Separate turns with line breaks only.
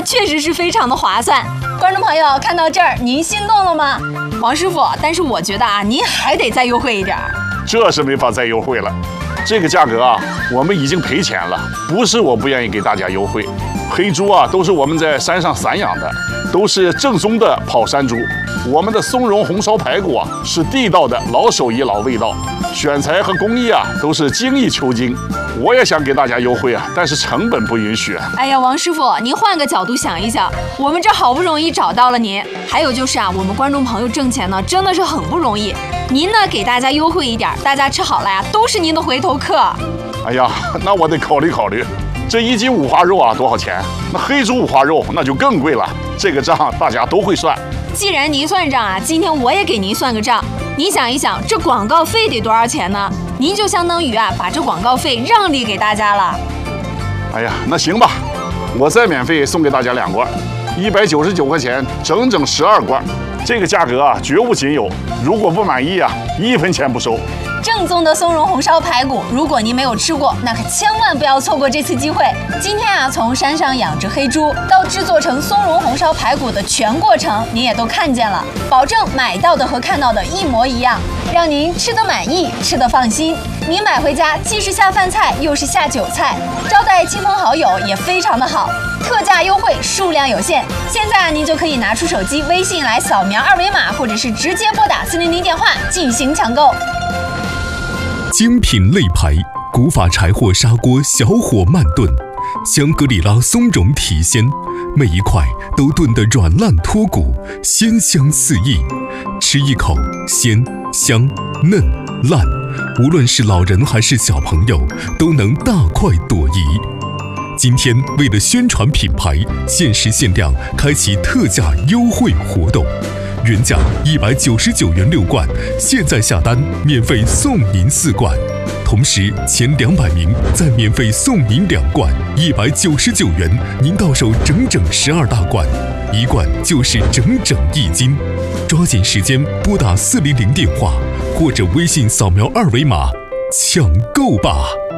确实是非常的划算。观众朋友看到这儿，您心动了吗？王师傅，但是我觉得啊，您还得再优惠一点。
这是没法再优惠了，这个价格啊，我们已经赔钱了。不是我不愿意给大家优惠，黑猪啊都是我们在山上散养的，都是正宗的跑山猪。我们的松茸红烧排骨啊，是地道的老手艺老味道，选材和工艺啊都是精益求精。我也想给大家优惠啊，但是成本不允许啊。
哎呀，王师傅，您换个角度想一想，我们这好不容易找到了您，还有就是啊，我们观众朋友挣钱呢，真的是很不容易。您呢给大家优惠一点，大家吃好了呀，都是您的回头客。
哎呀，那我得考虑考虑。这1斤五花肉啊多少钱？那黑猪五花肉那就更贵了。这个账大家都会算。
既然您算账啊，今天我也给您算个账。您想一想，这广告费得多少钱呢？您就相当于啊，把这广告费让利给大家了。
哎呀，那行吧，我再免费送给大家2罐，199块钱，整整12罐。这个价格啊，绝无仅有。如果不满意啊，1分钱不收。
正宗的松茸红烧排骨，如果您没有吃过，那可千万不要错过这次机会。今天啊，从山上养殖黑猪到制作成松茸红烧排骨的全过程，您也都看见了，保证买到的和看到的一模一样，让您吃得满意，吃得放心。您买回家既是下饭菜，又是下酒菜，招待亲朋好友也非常的好。特价优惠，数量有限，现在您就可以拿出手机微信来扫描2维码，或者是直接拨打400电话进行抢购。
精品肋排，古法柴火砂锅小火慢炖，香格里拉松茸体鲜，每一块都炖得软烂脱骨，鲜香四溢。吃一口，鲜香嫩烂，无论是老人还是小朋友，都能大快朵颐。今天为了宣传品牌，限时限量开启特价优惠活动，原价199元6罐，现在下单免费送您4罐，同时前200名再免费送您2罐，199元您到手整整12大罐，1罐就是整整1斤。抓紧时间拨打400电话，或者微信扫描2维码抢购吧。